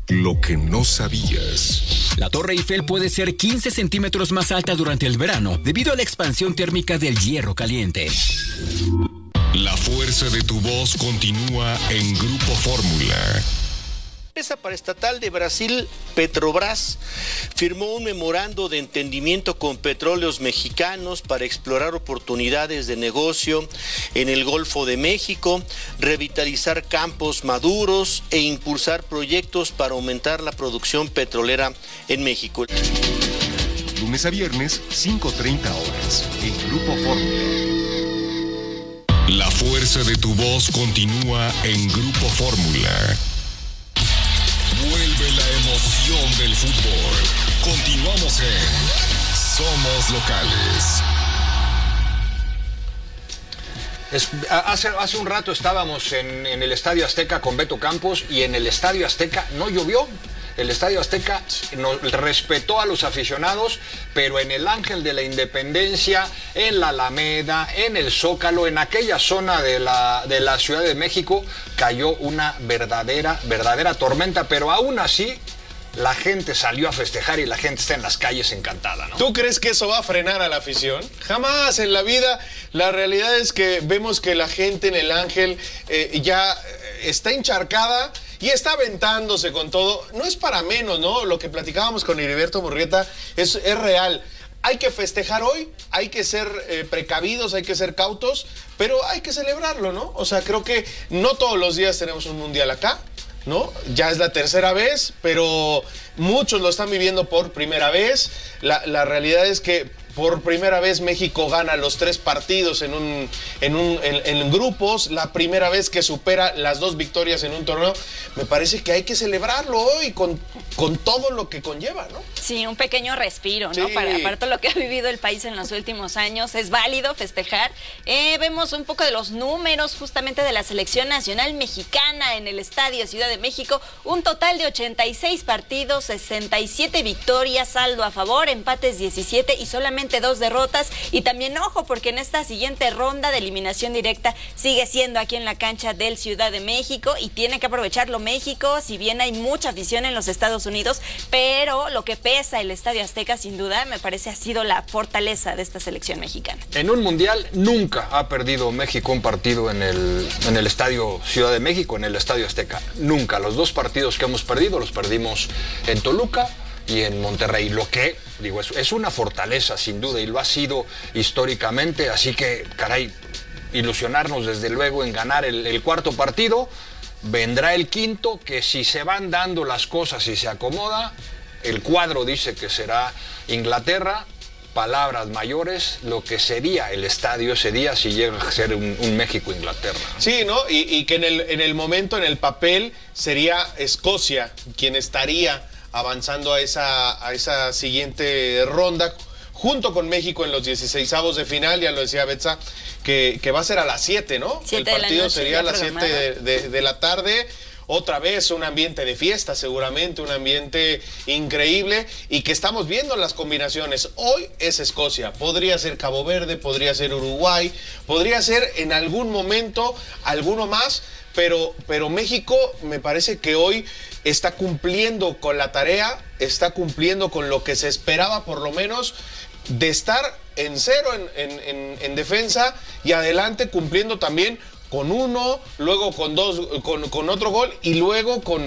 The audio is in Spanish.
Lo que no sabías. La Torre Eiffel puede ser 15 centímetros más alta durante el verano debido a la expansión térmica del hierro caliente. La fuerza de tu voz continúa en Grupo Fórmula. La empresa paraestatal de Brasil, Petrobras, firmó un memorando de entendimiento con Petróleos Mexicanos para explorar oportunidades de negocio en el Golfo de México, revitalizar campos maduros e impulsar proyectos para aumentar la producción petrolera en México. Lunes a viernes, 5:30 horas, en Grupo Fórmula. La fuerza de tu voz continúa en Grupo Fórmula. Vuelve la emoción del fútbol. Continuamos en Somos Locales. Hace un rato estábamos en el Estadio Azteca con Beto Campos y en el Estadio Azteca no llovió. El Estadio Azteca respetó a los aficionados, pero en el Ángel de la Independencia, en la Alameda, en el Zócalo, en aquella zona de la Ciudad de México, cayó una verdadera tormenta, pero aún así la gente salió a festejar y la gente está en las calles encantada, ¿no? ¿Tú crees que eso va a frenar a la afición? Jamás en la vida. La realidad es que vemos que la gente en el Ángel ya está encharcada y está aventándose con todo. No es para menos, ¿no? Lo que platicábamos con Heriberto Murrieta es real. Hay que festejar hoy, hay que ser precavidos, hay que ser cautos, pero hay que celebrarlo, ¿no? O sea, creo que no todos los días tenemos un mundial acá, ¿no? Ya es la tercera vez, pero muchos lo están viviendo por primera vez. La realidad es que por primera vez México gana los 3 partidos en grupos, la primera vez que supera las 2 victorias en un torneo. Me parece que hay que celebrarlo hoy con todo lo que conlleva, ¿no? Sí, un pequeño respiro, ¿no? Sí. Para todo lo que ha vivido el país en los últimos años, es válido festejar. Vemos un poco de los números justamente de la selección nacional mexicana en el Estadio Ciudad de México. Un total de 86 partidos, 67 victorias, saldo a favor, empates 17 y solamente 2 derrotas. Y también ojo, porque en esta siguiente ronda de eliminación directa sigue siendo aquí en la cancha del Ciudad de México y tiene que aprovecharlo México, si bien hay mucha afición en los Estados Unidos, pero lo que pesa el Estadio Azteca sin duda me parece ha sido la fortaleza de esta selección mexicana. En un mundial nunca ha perdido México un partido en el Estadio Ciudad de México, en el Estadio Azteca. Nunca. Los 2 partidos que hemos perdido los perdimos en Toluca y en Monterrey, lo que, digo, es una fortaleza sin duda y lo ha sido históricamente, así que, caray, ilusionarnos desde luego en ganar el 4º partido, vendrá el 5º, que si se van dando las cosas y se acomoda, el cuadro dice que será Inglaterra, palabras mayores, lo que sería el estadio ese día si llega a ser un México-Inglaterra. Sí, ¿no? Y que en el momento, en el papel, sería Escocia quien estaría avanzando a esa siguiente ronda junto con México en los 16avos de final. Ya lo decía Betsa, que va a ser a las 7, ¿no? 7 el partido noche, sería a las 7 de la tarde. Otra vez un ambiente de fiesta, seguramente, un ambiente increíble y que estamos viendo las combinaciones. Hoy es Escocia, podría ser Cabo Verde, podría ser Uruguay, podría ser en algún momento alguno más, pero México me parece que hoy está cumpliendo con la tarea, está cumpliendo con lo que se esperaba por lo menos de estar en 0 en defensa y adelante cumpliendo también con 1, luego con 2, con otro gol y luego con